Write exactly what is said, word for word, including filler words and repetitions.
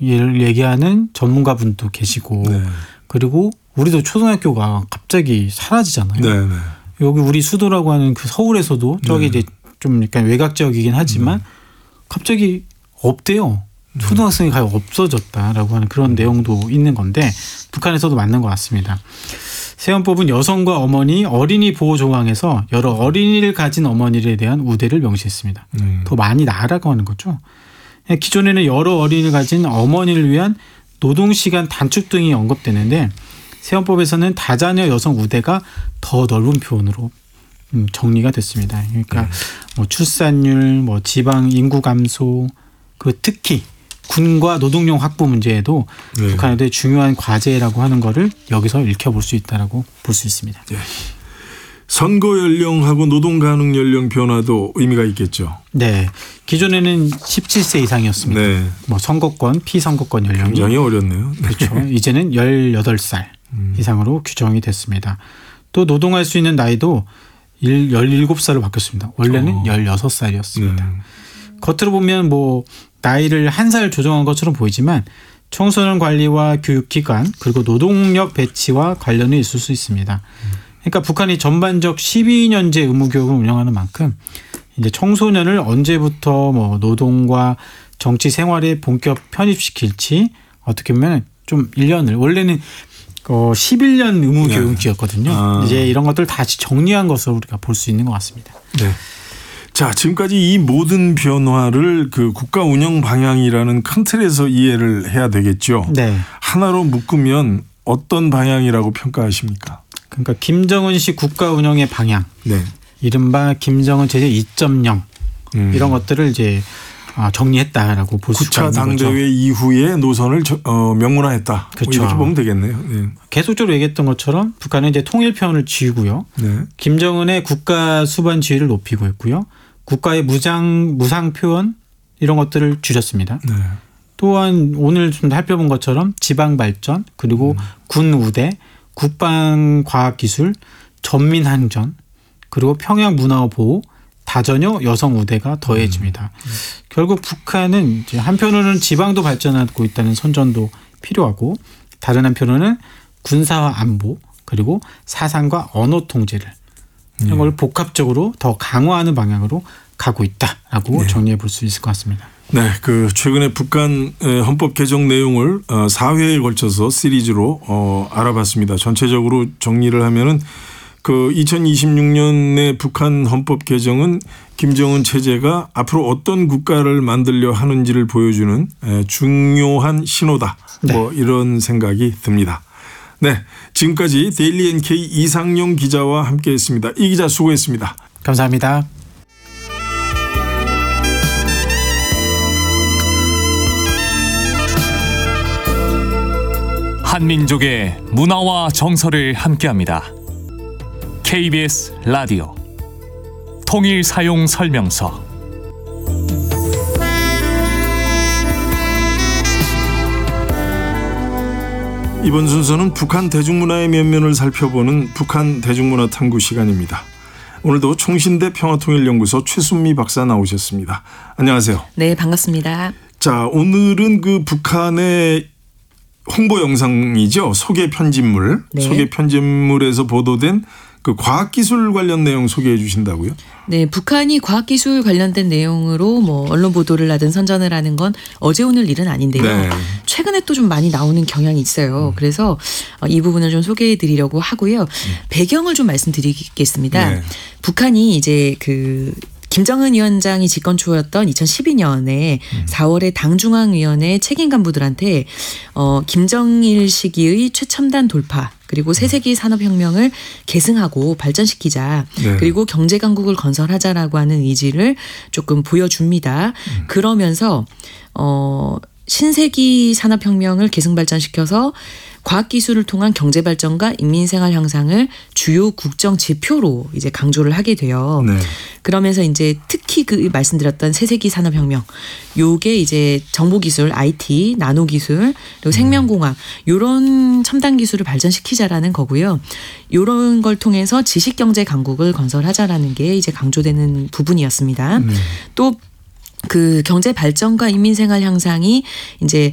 얘기하는 전문가분도 계시고 네. 그리고 우리도 초등학교가 갑자기 사라지잖아요. 네, 네. 여기 우리 수도라고 하는 그 서울에서도 저기 네. 이제 좀 약간 외곽 지역이긴 하지만 네. 갑자기 없대요. 초등학생이 가요 없어졌다라고 하는 그런 내용도 있는 건데 북한에서도 맞는 것 같습니다. 세헌법은 여성과 어머니, 어린이 보호 조항에서 여러 어린이를 가진 어머니에 대한 우대를 명시했습니다. 음. 더 많이 낳으라고 하는 거죠. 기존에는 여러 어린이를 가진 어머니를 위한 노동시간 단축 등이 언급되는데 세헌법에서는 다자녀 여성 우대가 더 넓은 표현으로 정리가 됐습니다. 그러니까 네. 뭐 출산율, 뭐 지방 인구 감소, 그 특히 군과 노동력 확보 문제에도 네. 북한에 대해 중요한 과제라고 하는 거를 여기서 읽혀볼 수 있다라고 볼 수 있습니다. 네. 선거 연령하고 노동 가능 연령 변화도 의미가 있겠죠. 네, 기존에는 십칠 세 이상이었습니다. 네. 뭐 선거권, 피선거권 연령이 굉장히 어렸네요. 네. 그렇죠. 이제는 열여덟 살 음. 이상으로 규정이 됐습니다. 또 노동할 수 있는 나이도 열일곱 살로 바뀌었습니다. 원래는 어. 열여섯 살이었습니다. 네. 겉으로 보면 뭐 나이를 한 살 조정한 것처럼 보이지만 청소년 관리와 교육기관 그리고 노동력 배치와 관련이 있을 수 있습니다. 그러니까 북한이 전반적 십이 년제 의무교육을 운영하는 만큼 이제 청소년을 언제부터 뭐 노동과 정치 생활에 본격 편입시킬지 어떻게 보면 좀 일 년을 원래는 어 십일 년 의무교육제였거든요. 네. 아. 이제 이런 것들 다시 정리한 것을 우리가 볼 수 있는 것 같습니다. 네. 자, 지금까지 이 모든 변화를 그 국가 운영 방향이라는 큰 틀에서 이해를 해야 되겠죠. 네. 하나로 묶으면 어떤 방향이라고 평가하십니까? 그러니까 김정은식 국가 운영의 방향, 네. 이른바 김정은 체제 이 점 영 음. 이런 것들을 이제 정리했다라고 볼 수 있는 거죠. 구 차 당대회 이후에 노선을 명문화했다. 그렇죠. 이렇게 보면 되겠네요. 네. 계속적으로 얘기했던 것처럼 북한은 이제 통일편을 쥐고요. 네. 김정은의 국가 수반 지위를 높이고 있고요. 국가의 무장 무상 표현 이런 것들을 줄였습니다. 네. 또한 오늘 좀 살펴본 것처럼 지방 발전 그리고 음. 군 우대, 국방 과학 기술, 전민 항전 그리고 평양 문화 보호, 다자녀 여성 우대가 더해집니다. 음. 결국 북한은 이제 한편으로는 지방도 발전하고 있다는 선전도 필요하고 다른 한편으로는 군사와 안보 그리고 사상과 언어 통제를 이런 걸 복합적으로 더 강화하는 방향으로 가고 있다라고 네. 정리해 볼 수 있을 것 같습니다. 네, 그 최근에 북한 헌법 개정 내용을 사 회에 걸쳐서 시리즈로 어 알아봤습니다. 전체적으로 정리를 하면은 그 이천이십육 년의 북한 헌법 개정은 김정은 체제가 앞으로 어떤 국가를 만들려 하는지를 보여주는 중요한 신호다. 네. 뭐 이런 생각이 듭니다. 네, 지금까지 데일리 엔케이 이상용 기자와 함께했습니다. 이 기자 수고했습니다. 감사합니다. 한민족의 문화와 정서를 함께합니다. 케이비에스 라디오 통일 사용 설명서. 이번 순서는 북한 대중문화의 면면을 살펴보는 북한 대중문화 탐구 시간입니다. 오늘도 총신대 평화통일연구소 최순미 박사 나오셨습니다. 안녕하세요. 네, 반갑습니다. 자, 오늘은 그 북한의 홍보 영상이죠. 소개 편집물. 네. 소개 편집물에서 보도된 그 과학기술 관련 내용 소개해 주신다고요? 네, 북한이 과학기술 관련된 내용으로 뭐 언론 보도를 하든 선전을 하는 건 어제 오늘 일은 아닌데요. 네. 최근에 또 좀 많이 나오는 경향이 있어요. 음. 그래서 이 부분을 좀 소개해 드리려고 하고요. 음. 배경을 좀 말씀드리겠습니다. 네. 북한이 이제 그 김정은 위원장이 집권 초였던 이천십이 년에 음. 사월에 당중앙위원회 책임 간부들한테 어, 김정일 시기의 최첨단 돌파 그리고 새세기 산업혁명을 계승하고 발전시키자. 네. 그리고 경제강국을 건설하자라고 하는 의지를 조금 보여줍니다. 음. 그러면서 어, 신세기 산업혁명을 계승 발전시켜서 과학기술을 통한 경제발전과 인민생활 향상을 주요 국정 지표로 이제 강조를 하게 돼요. 네. 그러면서 이제 특히 그 말씀드렸던 새세기 산업혁명, 요게 이제 정보기술, 아이티, 나노기술, 그리고 생명공학 요런 첨단 기술을 발전시키자라는 거고요. 요런 걸 통해서 지식경제 강국을 건설하자라는 게 이제 강조되는 부분이었습니다. 네. 또 그 경제 발전과 인민생활 향상이 이제